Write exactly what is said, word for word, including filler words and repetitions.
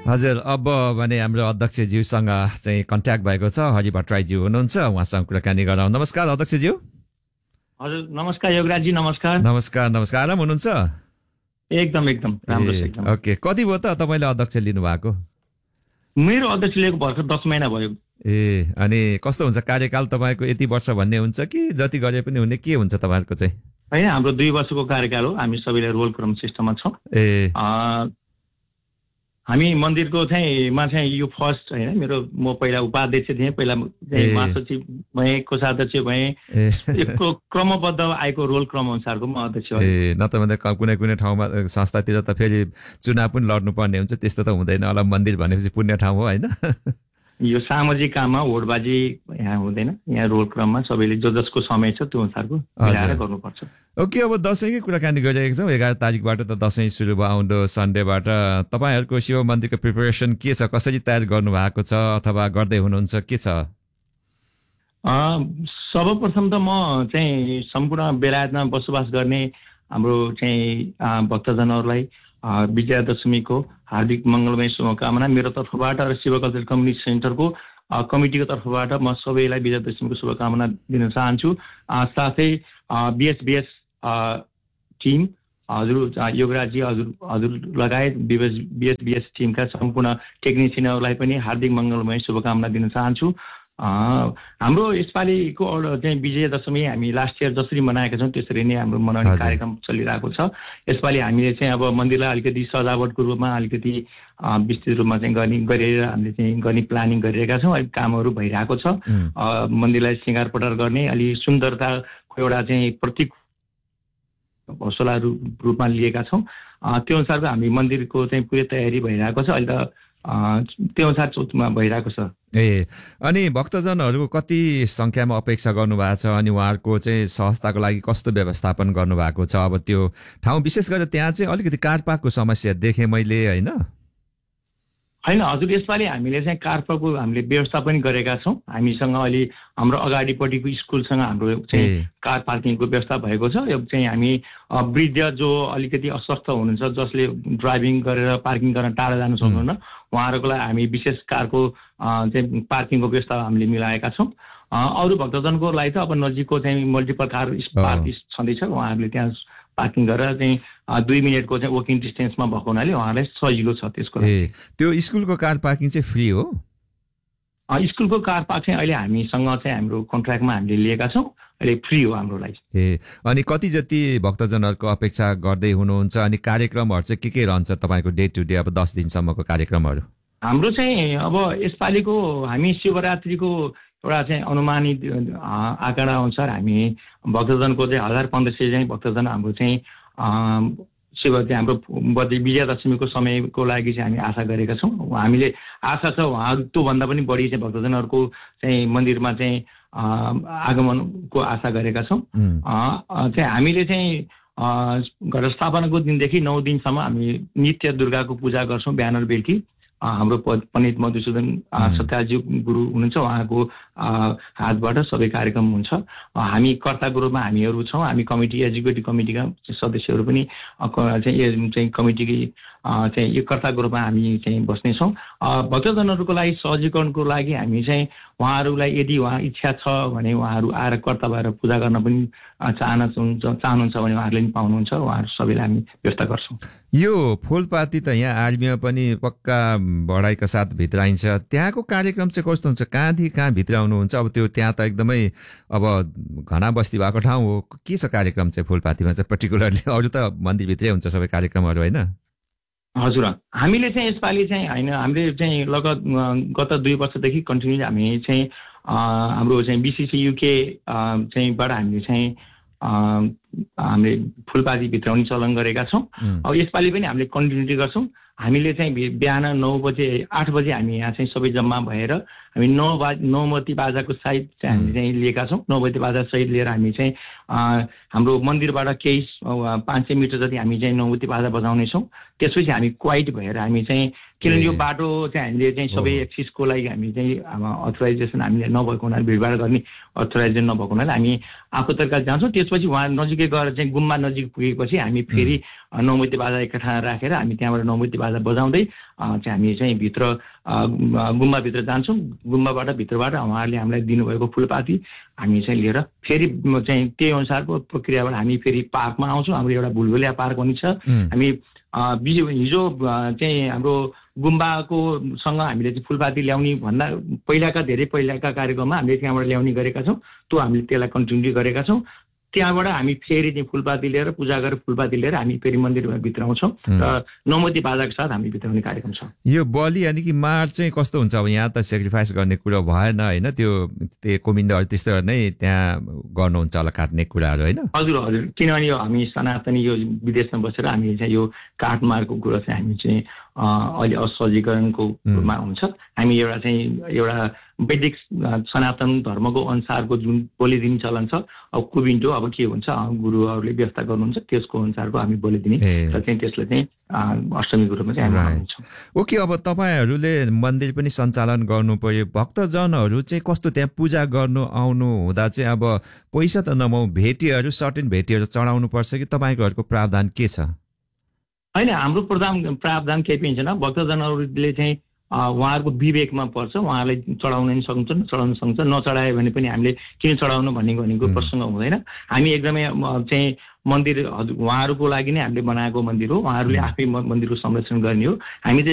हजुर, अब भने हाम्रो अध्यक्षज्यूसँग चाहिँ कन्ट्याक्ट भएको छ। हरि भट्टराईज्यू हुनुहुन्छ, उहाँसँग कुराकानी गरौँ। नमस्कार अध्यक्षज्यू। हजुर नमस्कार योगराजजी। नमस्कार नमस्कार नमस्कार। आराम हुनुहुन्छ? एकदम एकदम राम्रो छ एकदम। ओके, कति भयो त तपाईँले अध्यक्ष लिनु भएको? मेरो अध्यक्ष लिएको भर्खर दस महिना भयो। ए, अनि कस्तो हुन्छ कार्यकाल तपाईँको? यति वर्ष भन्ने हुन्छ कि जति गरे पनि हुने, के हुन्छ तपाईँहरूको चाहिँ? होइन, हाम्रो दुई वर्षको कार्यकाल हो। हामी सबैले रोल क्रम सिस्टममा छौँ। ए, हामी मन्दिरको चाहिँ मा चाहिँ यो फर्स्ट होइन, मेरो म पहिला उपाध्यक्ष थिएँ, पहिला महासचिव भएँ, कोषाध्यक्ष भएँ, यसको क्रमबद्ध आएको रोल क्रम अनुसारको म अध्यक्ष हो। ए, न त भन्दा कुनै कुनै ठाउँमा संस्थातिर त फेरि चुनाव पनि लड्नुपर्ने हुन्छ, त्यस्तो त हुँदैन होला। मन्दिर भनेपछि पुण्य ठाउँ हो होइन? यो सामाजिक काममा होडबाजी यहाँ हुँदैन। यहाँ रोल क्रममा सबैले जो जसको समय छ त्यो अनुसारको मिलाएर गर्नुपर्छ। ओके, अब दसैँकै कुराकानी गरिरहेको छौँ। एघार तारिकबाट त दसैँ सुरु भयो, आउँदो सन्डेबाट। तपाईँहरूको शिव मन्दिरको प्रिपरेसन के छ? कसरी तयार गर्नु भएको छ अथवा गर्दै हुनुहुन्छ, के छ? सर्वप्रथम त म चाहिँ सम्पूर्ण बेलायतमा बसोबास गर्ने हाम्रो चाहिँ भक्तजनहरूलाई विजयादशमीको हार्दिक मङ्गलमय शुभकामना मेरो तर्फबाट र शिव कल्चर कम्युनिटी सेन्टरको कमिटीको तर्फबाट म सबैलाई विजयादशमीको शुभकामना दिन चाहन्छु। साथै बिएसबिएस टिम हजुर, योगराजजी हजुर हजुर लगायत बिएसबिएस टिमका सम्पूर्ण टेक्निसियनहरूलाई पनि हार्दिक मङ्गलमय शुभकामना दिन चाहन्छु। हाम्रो यसपालिको चाहिँ विजयादशमी हामी लास्ट इयर जसरी मनाएका छौँ त्यसरी नै हाम्रो मनाउने कार्यक्रम चलिरहेको छ। यसपालि हामीले चाहिँ अब मन्दिरलाई अलिकति सजावटको रूपमा अलिकति विस्तृत रूपमा चाहिँ गर्ने गरेर हामीले चाहिँ गर्ने प्लानिङ गरिरहेका छौँ। अलिक कामहरू भइरहेको छ। मन्दिरलाई सिँगार पटार गर्ने अलि सुन्दरताको एउटा चाहिँ प्रतीक हौसला रूपमा लिएका छौँ। त्यो अनुसारको हामी मन्दिरको चाहिँ पुरै तयारी भइरहेको छ। अहिले त त्यो अनुसार चौथमा भइरहेको छ। ए, अनि भक्तजनहरूको कति सङ्ख्यामा अपेक्षा गर्नुभएको छ अनि उहाँहरूको चाहिँ सहजताको लागि कस्तो व्यवस्थापन गर्नुभएको छ? अब त्यो ठाउँ विशेष गरेर त्यहाँ चाहिँ अलिकति कार पार्कको समस्या देखेँ मैले होइन? होइन हजुर, यसपालि हामीले चाहिँ कार पार्कको हामीले व्यवस्था पनि गरेका छौँ। हामीसँग अहिले हाम्रो अगाडिपट्टिको स्कुलसँग हाम्रो चाहिँ कार पार्किङको व्यवस्था भएको छ। यो चाहिँ हामी वृद्ध जो अलिकति अस्वस्थ हुनुहुन्छ, जसले ड्राइभिङ गरेर पार्किङ गर्न टाढा जानु सक्नुहुन्न, उहाँहरूको लागि हामी विशेष कारको चाहिँ पार्किङको व्यवस्था हामीले मिलाएका छौँ। अरू भक्तजनको लागि त अब नजिकको चाहिँ मल्टिपल कार पार्क छँदैछ। उहाँहरूले त्यहाँ पार्किङ गरेर चाहिँ दुई मिनटको चाहिँ वकिङ डिस्टेन्समा भएको हुनाले उहाँहरूलाई सजिलो छ त्यसको लागि। त्यो स्कुलको कार पार्किङ चाहिँ फ्री हो? स्कुलको कार पार्क चाहिँ अहिले हामीसँग चाहिँ हाम्रो कन्ट्र्याक्टमा हामीले लिएका छौँ, अहिले फ्री हो हाम्रो लागि। ए, अनि कति जति भक्तजनहरूको अपेक्षा गर्दै हुनुहुन्छ? अनि कार्यक्रमहरू चाहिँ के के रहन्छ तपाईँको डे टु डे, अब दस दिनसम्मको कार्यक्रमहरू? हाम्रो चाहिँ अब यसपालिको हामी शिवरात्रिको एउटा चाहिँ अनुमानित आँकडा अनुसार हामी भक्तजनको चाहिँ हजार पन्ध्र सय चाहिँ भक्तजन हाम्रो चाहिँ शिव चाहिँ हाम्रो विजयादशमीको समयको लागि चाहिँ हामी आशा गरेका छौँ। हामीले आशा छ उहाँ त्योभन्दा पनि बढी चाहिँ भक्तजनहरूको चाहिँ मन्दिरमा चाहिँ आगमनको आशा गरेका छौँ। चाहिँ हामीले चाहिँ घटस्थापनाको दिनदेखि नौ दिनसम्म हामी नित्य दुर्गाको पूजा गर्छौँ बिहान र बेलुकी। हाम्रो पण्डित मधुसूदन सत्याजी गुरु हुनुहुन्छ, उहाँको हातबाट सबै कार्यक्रम हुन्छ। हामी कर्ताको रूपमा हामीहरू छौँ। हामी कमिटी एक्जिक्युटिभ कमिटीका सदस्यहरू पनि चाहिँ कमिटीकै चाहिँ यो कर्ताको रूपमा हामी चाहिँ बस्नेछौँ। भक्तजनहरूको लागि सहजीकरणको लागि हामी चाहिँ उहाँहरूलाई यदि उहाँ इच्छा छ भने उहाँहरू आएर कर्ता भएर पूजा गर्न पनि चाहनुहुन्छ चाहनुहुन्छ भने उहाँहरूले पनि पाउनुहुन्छ। उहाँहरू सबैलाई हामी व्यवस्था गर्छौँ। यो फुलपाती त यहाँ आर्मीमा पनि पक्का बढाइका साथ भित्राइन्छ, त्यहाँको कार्यक्रम चाहिँ कस्तो हुन्छ? कहाँदेखि कहाँ भित्राउनुहुन्छ? अब त्यो त्यहाँ त एकदमै अब घना बस्ती भएको ठाउँ हो, के छ कार्यक्रम चाहिँ फुलपातीमा चाहिँ पर्टिकुलरली? अरू त मन्दिरभित्रै हुन्छ सबै कार्यक्रमहरू होइन? हजुर, हामीले चाहिँ यसपालि चाहिँ होइन, हामीले चाहिँ लगभग गत दुई वर्षदेखि कन्टिन्यू हामी चाहिँ हाम्रो चाहिँ बिसिसी युके चाहिँबाट हामीले चाहिँ हामीले फुलपाती भित्राउने चलन गरेका छौँ। अब यसपालि पनि हामीले कन्टिन्युटी गर्छौँ। हामीले चाहिँ बिहान नौ बजे आठ बजे हामी यहाँ चाहिँ सबै जम्मा भएर हामी नौ बा नौमती बाजाको सहित चाहिँ हामी चाहिँ लिएका छौँ। नौमती बाजा सहित लिएर हामी चाहिँ हाम्रो मन्दिरबाट केही पाँच सय मिटर जति हामी चाहिँ नौमती बाजा बजाउनेछौँ। त्यसपछि हामी क्वाइट भएर हामी चाहिँ किनभने यो बाटो चाहिँ हामीले चाहिँ सबै एक्सिसको लागि हामी चाहिँ अथोराइजेसन हामीले नभएको हुनाले भिडभाड गर्ने अथोराइजेसन नभएको हुनाले हामी आफू तर्का जान्छौँ। त्यसपछि उहाँ नजिकै गएर चाहिँ गुम्बा नजिक पुगेपछि हामी फेरि नौमती बाजा एकठा राखेर हामी त्यहाँबाट नौमती बाजा बजाउँदै चाहिँ हामी चाहिँ भित्र गुम्बाभित्र जान्छौँ। गुम्बाबाट भित्रबाट उहाँहरूले हामीलाई दिनुभएको फुलपाती हामी चाहिँ लिएर फेरि चाहिँ त्यही अनुसारको प्रक्रियाबाट हामी फेरि पार्कमा आउँछौँ। हाम्रो एउटा भुलभुलिया पार्क पनि छ। हामी हिजो चाहिँ हाम्रो गुम्बाको सँग हामीले चाहिँ फुलपाती ल्याउने भन्दा पहिलाका धेरै पहिलाका कार्यक्रममा हामीले त्यहाँबाट ल्याउने गरेका छौँ। त्यो हामीले त्यसलाई कन्टिन्यू गरेका छौँ। त्यहाँबाट हामी फेरि चाहिँ फुलपाती लिएर पूजा गरेर फुलपाती लिएर हामी फेरि मन्दिरमा भित्र आउँछौँ र नौमती बाजाको साथ हामी भित्राउने कार्यक्रम छ। यो बलि यानि कि मार चाहिँ कस्तो हुन्छ? अब यहाँ त सेक्रिफाइस गर्ने कुरा भएन होइन, त्यो त्यो कोमिन्डहरू त्यस्तो नै त्यहाँ गर्नुहुन्छ होला काट्ने कुराहरू होइन? हजुर हजुर, किनभने यो हामी सनातनी यो विदेशमा बसेर हामी चाहिँ यो काटमारको कुरा चाहिँ हामी चाहिँ अहिले असहजीकरणको रूपमा हुन्छ। हामी एउटा चाहिँ एउटा वैदिक सनातन धर्मको अनुसारको जुन बोलिदिने चलन छ, अब कुबिन्टो अब के हुन्छ गुरुहरूले व्यवस्था गर्नुहुन्छ त्यसको अनुसारको हामी बोलिदिने र चाहिँ त्यसलाई चाहिँ अष्टमीको रूपमा चाहिँ हामी मान्छौँ। ओके, अब तपाईँहरूले मन्दिर पनि सञ्चालन गर्नु पर्यो, भक्तजनहरू चाहिँ कस्तो त्यहाँ पूजा गर्नु आउनु हुँदा चाहिँ अब पैसा त नमाउ भेटीहरू सर्टेन भेटीहरू चढाउनु पर्छ कि तपाईँहरूको प्रावधान के छ? होइन, हाम्रो प्रधान प्रावधान केही पनि छैन। भक्तजनहरूले चाहिँ उहाँहरूको विवेकमा पर्छ, उहाँलाई चढाउन पनि सक्छ चढाउन सक्छ, नचढायो भने पनि हामीले किन चढाउनु भन्ने भनेको प्रसङ्ग हुँदैन। हामी एकदमै चाहिँ मन्दिर हजुर उहाँहरूको लागि नै हामीले बनाएको मन्दिर हो, उहाँहरूले आफै मन्दिरको संरक्षण गर्ने हो। हामी चाहिँ